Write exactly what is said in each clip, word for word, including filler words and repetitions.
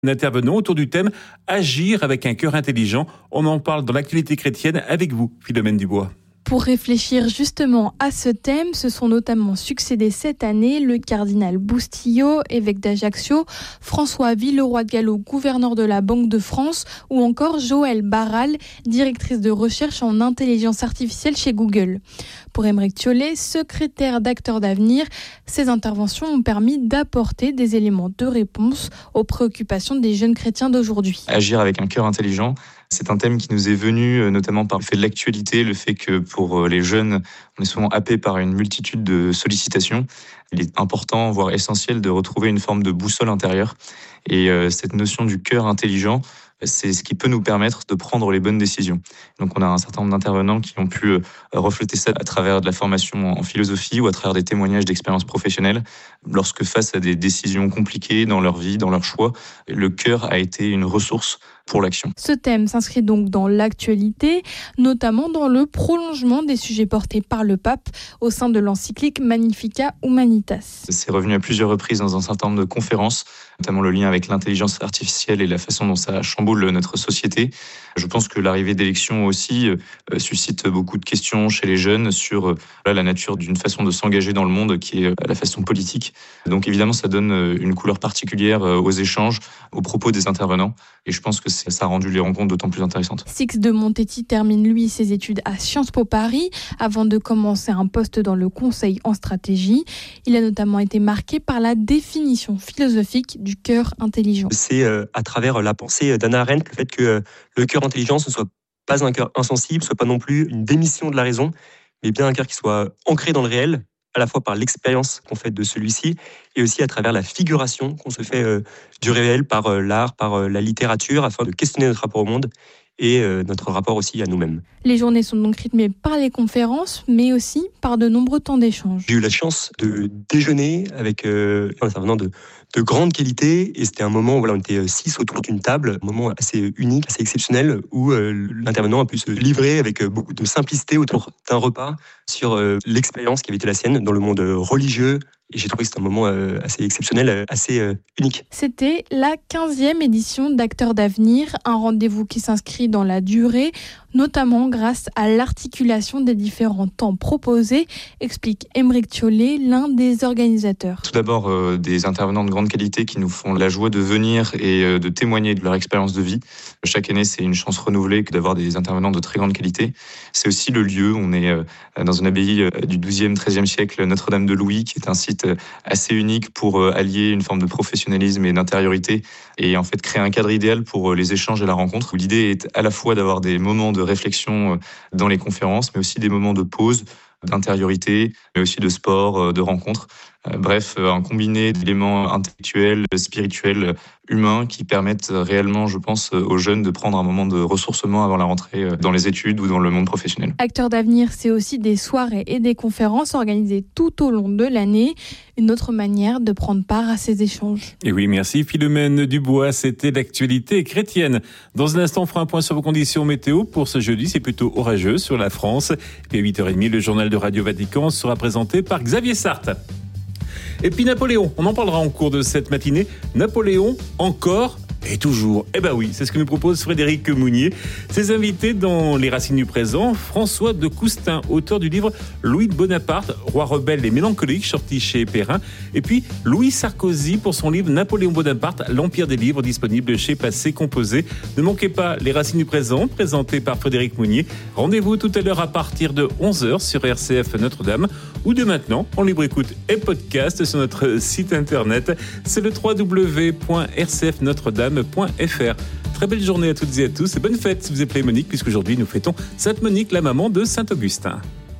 Intervenons autour du thème « Agir avec un cœur intelligent ». On en parle dans l'actualité chrétienne avec vous, Philomène Dubois. Pour réfléchir justement à ce thème, se sont notamment succédés cette année le cardinal Boustillot, évêque d'Ajaccio, François Villeroy de Galhau, gouverneur de la Banque de France, ou encore Joëlle Barral, directrice de recherche en intelligence artificielle chez Google. Pour Aymeric Thiollet, secrétaire d'Acteurs d'avenir, ces interventions ont permis d'apporter des éléments de réponse aux préoccupations des jeunes chrétiens d'aujourd'hui. Agir avec un cœur intelligent, c'est un thème qui nous est venu notamment par le fait de l'actualité, le fait que pour les jeunes, on est souvent happé par une multitude de sollicitations. Il est important, voire essentiel, de retrouver une forme de boussole intérieure. Et cette notion du cœur intelligent, c'est ce qui peut nous permettre de prendre les bonnes décisions. Donc on a un certain nombre d'intervenants qui ont pu refléter ça à travers de la formation en philosophie ou à travers des témoignages d'expériences professionnelles. Lorsque face à des décisions compliquées dans leur vie, dans leur choix, le cœur a été une ressource pour l'action. Ce thème s'inscrit donc dans l'actualité, notamment dans le prolongement des sujets portés par le pape au sein de l'encyclique Magnificat Humanitas. C'est revenu à plusieurs reprises dans un certain nombre de conférences, notamment le lien avec l'intelligence artificielle et la façon dont ça chamboule notre société. Je pense que l'arrivée d'élections aussi euh, suscite beaucoup de questions chez les jeunes sur euh, la nature d'une façon de s'engager dans le monde qui est euh, la façon politique. Donc évidemment, ça donne euh, une couleur particulière euh, aux échanges, aux propos des intervenants. Et je pense que ça a rendu les rencontres d'autant plus intéressantes. Six de Montetti termine lui ses études à Sciences Po Paris avant de commencer un poste dans le conseil en stratégie. Il a notamment été marqué par la définition philosophique du cœur intelligent. C'est euh, à travers la pensée d'Hannah Arendt, le fait que euh, le cœur intelligent ne soit pas un cœur insensible, ne soit pas non plus une démission de la raison, mais bien un cœur qui soit ancré dans le réel, à la fois par l'expérience qu'on fait de celui-ci et aussi à travers la figuration qu'on se fait euh, du réel par euh, l'art, par euh, la littérature, afin de questionner notre rapport au monde et euh, notre rapport aussi à nous-mêmes. Les journées sont donc rythmées par les conférences, mais aussi par de nombreux temps d'échange. J'ai eu la chance de déjeuner avec euh, un intervenant de, de grande qualité, et c'était un moment où voilà, on était six autour d'une table, un moment assez unique, assez exceptionnel, où euh, l'intervenant a pu se livrer avec beaucoup de simplicité autour d'un repas sur euh, l'expérience qui avait été la sienne dans le monde religieux. Et j'ai trouvé que c'était un moment euh, assez exceptionnel, assez euh, unique. C'était la quinzième édition d'Acteurs d'avenir, un rendez-vous qui s'inscrit dans la durée, notamment grâce à l'articulation des différents temps proposés, explique Aymeric Thiollet, l'un des organisateurs. Tout d'abord, euh, des intervenants de grande qualité qui nous font la joie de venir et euh, de témoigner de leur expérience de vie. Chaque année, c'est une chance renouvelée que d'avoir des intervenants de très grande qualité. C'est aussi le lieu, on est euh, dans une abbaye euh, du douzième, treizième siècle, Notre-Dame de Louis, qui est un site assez unique pour allier une forme de professionnalisme et d'intériorité et en fait créer un cadre idéal pour les échanges et la rencontre. L'idée est à la fois d'avoir des moments de réflexion dans les conférences, mais aussi des moments de pause, d'intériorité, mais aussi de sport, de rencontres. Bref, un combiné d'éléments intellectuels, spirituels, humains qui permettent réellement, je pense, aux jeunes de prendre un moment de ressourcement avant la rentrée dans les études ou dans le monde professionnel. Acteurs d'avenir, c'est aussi des soirées et des conférences organisées tout au long de l'année. Une autre manière de prendre part à ces échanges. Et oui, merci Philomène Dubois. C'était l'actualité chrétienne. Dans un instant, on fera un point sur vos conditions météo. Pour ce jeudi, c'est plutôt orageux sur la France. Et à huit heures trente, le journal de Radio Vatican sera présenté par Xavier Sarthe. Et puis Napoléon, on en parlera en cours de cette matinée. Napoléon, encore et toujours. Eh ben oui, c'est ce que nous propose Frédéric Mounier. Ses invités dans Les Racines du présent, François de Coustin, auteur du livre Louis de Bonaparte, roi rebelle et mélancolique, sorti chez Perrin. Et puis Louis Sarkozy pour son livre Napoléon Bonaparte, l'Empire des livres, disponible chez Passé Composé. Ne manquez pas Les Racines du présent, présenté par Frédéric Mounier. Rendez-vous tout à l'heure à partir de onze heures sur R C F Notre-Dame ou de maintenant en libre écoute et podcast sur notre site internet. C'est le w w w point r c f notre dame point f r. Très belle journée à toutes et à tous et bonne fête si vous appelez Monique, puisqu'aujourd'hui nous fêtons Sainte Monique, la maman de Saint Augustin.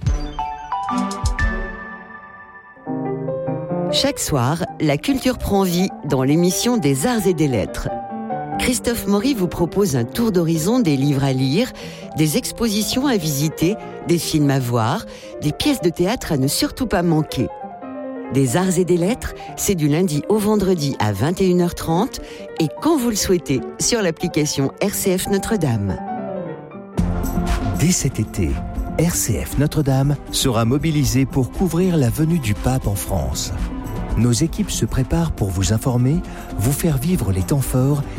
Chaque soir, la culture prend vie dans l'émission des Arts et des Lettres. Christophe Maury vous propose un tour d'horizon des livres à lire, des expositions à visiter, des films à voir, des pièces de théâtre à ne surtout pas manquer. Des Arts et des Lettres, c'est du lundi au vendredi à vingt et une heures trente et quand vous le souhaitez sur l'application R C F Notre-Dame. Dès cet été, R C F Notre-Dame sera mobilisée pour couvrir la venue du pape en France. nos équipes se préparent pour vous informer, vous faire vivre les temps forts